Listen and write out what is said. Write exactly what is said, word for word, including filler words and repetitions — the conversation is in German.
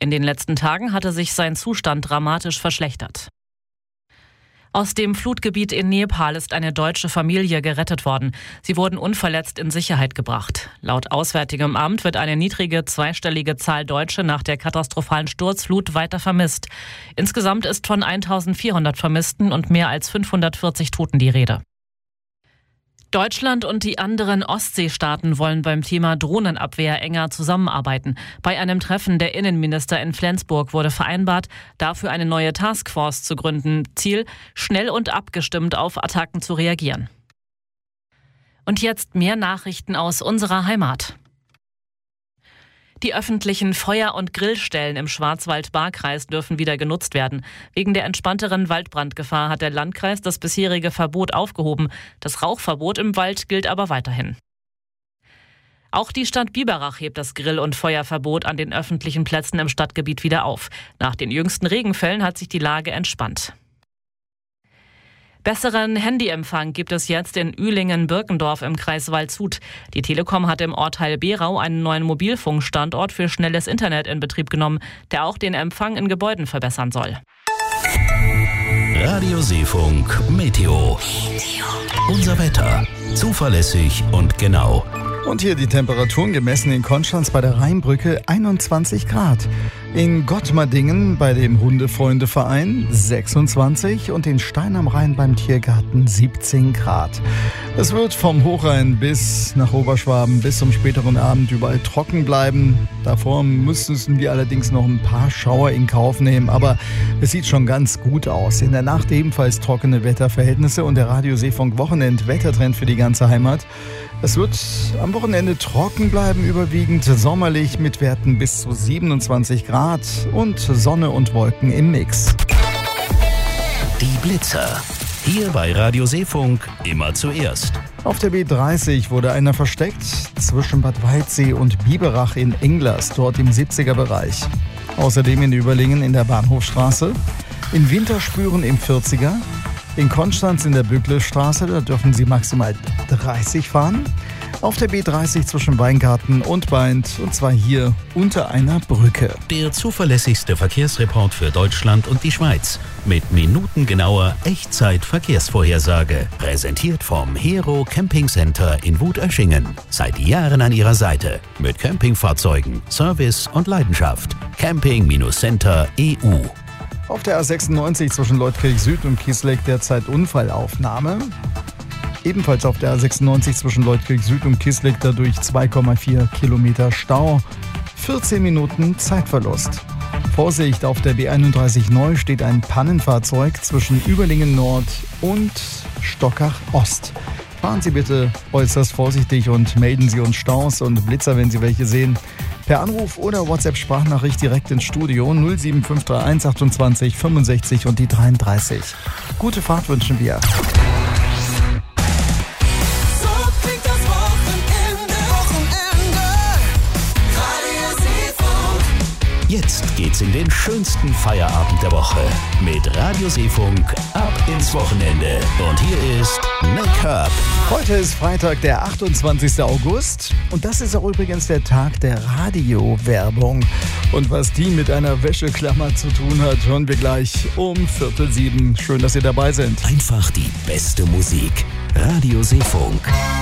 In den letzten Tagen hatte sich sein Zustand dramatisch verschlechtert. Aus dem Flutgebiet in Nepal ist eine deutsche Familie gerettet worden. Sie wurden unverletzt in Sicherheit gebracht. Laut Auswärtigem Amt wird eine niedrige zweistellige Zahl Deutsche nach der katastrophalen Sturzflut weiter vermisst. Insgesamt ist von eintausendvierhundert Vermissten und mehr als fünfhundertvierzig Toten die Rede. Deutschland und die anderen Ostseestaaten wollen beim Thema Drohnenabwehr enger zusammenarbeiten. Bei einem Treffen der Innenminister in Flensburg wurde vereinbart, dafür eine neue Taskforce zu gründen. Ziel, schnell und abgestimmt auf Attacken zu reagieren. Und jetzt mehr Nachrichten aus unserer Heimat. Die öffentlichen Feuer- und Grillstellen im Schwarzwald-Baar-Kreis dürfen wieder genutzt werden. Wegen der entspannteren Waldbrandgefahr hat der Landkreis das bisherige Verbot aufgehoben. Das Rauchverbot im Wald gilt aber weiterhin. Auch die Stadt Biberach hebt das Grill- und Feuerverbot an den öffentlichen Plätzen im Stadtgebiet wieder auf. Nach den jüngsten Regenfällen hat sich die Lage entspannt. Besseren Handyempfang gibt es jetzt in Ühlingen-Birkendorf im Kreis Waldshut. Die Telekom hat im Ortteil Berau einen neuen Mobilfunkstandort für schnelles Internet in Betrieb genommen, der auch den Empfang in Gebäuden verbessern soll. Radio Seefunk Meteo. Unser Wetter. Zuverlässig und genau. Und hier die Temperaturen gemessen in Konstanz bei der Rheinbrücke einundzwanzig Grad. In Gottmardingen bei dem Hundefreundeverein sechsundzwanzig und in Stein am Rhein beim Tiergarten siebzehn Grad. Es wird vom Hochrhein bis nach Oberschwaben bis zum späteren Abend überall trocken bleiben. Davor müssten wir allerdings noch ein paar Schauer in Kauf nehmen, aber es sieht schon ganz gut aus. In der Nacht ebenfalls trockene Wetterverhältnisse und der Radio Seefunk Wochenend-Wettertrend für die ganze Heimat. Es wird am Wochenende trocken bleiben, überwiegend sommerlich mit Werten bis zu siebenundzwanzig Grad und Sonne und Wolken im Mix. Die Blitzer. Hier bei Radio Seefunk immer zuerst. Auf der B dreißig wurde einer versteckt zwischen Bad Waldsee und Biberach in Englers, dort im siebziger Bereich. Außerdem in Überlingen in der Bahnhofstraße, in Winterspüren im vierziger, in Konstanz in der Bücklestraße, da dürfen Sie maximal dreißig fahren. Auf der B dreißig zwischen Weingarten und Beint, und zwar hier unter einer Brücke. Der zuverlässigste Verkehrsreport für Deutschland und die Schweiz. Mit minutengenauer Echtzeit-Verkehrsvorhersage. Präsentiert vom Hero Camping Center in Wutöschingen. Seit Jahren an Ihrer Seite. Mit Campingfahrzeugen, Service und Leidenschaft. Camping-Center E U. Auf der A sechsundneunzig zwischen Leutkirch Süd und Kiesleck derzeit Unfallaufnahme. Ebenfalls auf der A sechsundneunzig zwischen Leutkirch Süd und Kiesleck dadurch zwei Komma vier Kilometer Stau. vierzehn Minuten Zeitverlust. Vorsicht, auf der B einunddreißig Neu steht ein Pannenfahrzeug zwischen Überlingen Nord und Stockach Ost. Fahren Sie bitte äußerst vorsichtig und melden Sie uns Staus und Blitzer, wenn Sie welche sehen. Per Anruf oder WhatsApp-Sprachnachricht direkt ins Studio null sieben fünf drei eins achtundzwanzig fünfundsechzig und die dreiunddreißig. Gute Fahrt wünschen wir. So klingt das Wochenende. Wochenende. Radio Seefunk. Jetzt geht's in den schönsten Feierabend der Woche. Mit Radio Seefunk ab ins Wochenende. Und hier ist Nick Herb. Heute ist Freitag, der achtundzwanzigster August. Und das ist auch übrigens der Tag der Radiowerbung. Und was die mit einer Wäscheklammer zu tun hat, hören wir gleich um Viertel sieben. Schön, dass Sie dabei sind. Einfach die beste Musik. Radio Seefunk.